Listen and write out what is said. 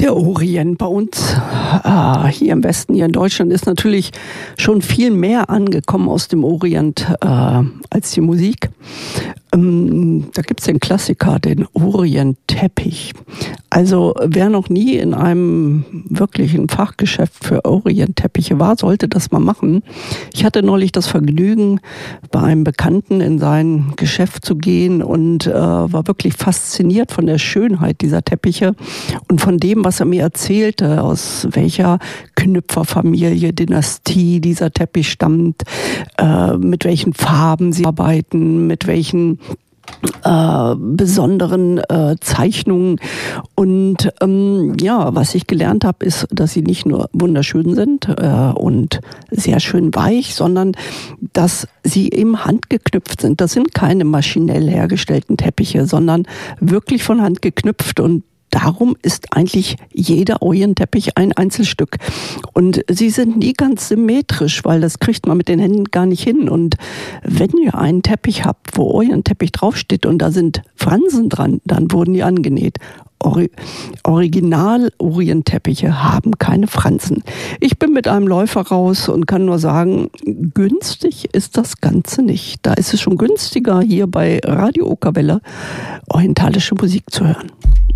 Der Orient bei uns, hier im Westen, hier in Deutschland, ist natürlich schon viel mehr angekommen aus dem Orient als die Musik. Da gibt es den Klassiker, den Orient-Teppich. Also wer noch nie in einem wirklichen Fachgeschäft für Orient-Teppiche war, sollte das mal machen. Ich hatte neulich das Vergnügen, bei einem Bekannten in sein Geschäft zu gehen und war wirklich fasziniert von der Schönheit dieser Teppiche und von dem, was er mir erzählte, aus welcher Knüpferfamilie, Dynastie dieser Teppich stammt, mit welchen Farben sie arbeiten, mit welchen besonderen Zeichnungen. Und was ich gelernt habe, ist, dass sie nicht nur wunderschön sind und sehr schön weich, sondern dass sie eben handgeknüpft sind. Das sind keine maschinell hergestellten Teppiche, sondern wirklich von Hand geknüpft, und darum ist eigentlich jeder Orient-Teppich ein Einzelstück. Und sie sind nie ganz symmetrisch, weil das kriegt man mit den Händen gar nicht hin. Und wenn ihr einen Teppich habt, wo Orient-Teppich draufsteht und da sind Fransen dran, dann wurden die angenäht. Original-Orient-Teppiche haben keine Fransen. Ich bin mit einem Läufer raus und kann nur sagen, günstig ist das Ganze nicht. Da ist es schon günstiger, hier bei Radio Okerwelle orientalische Musik zu hören.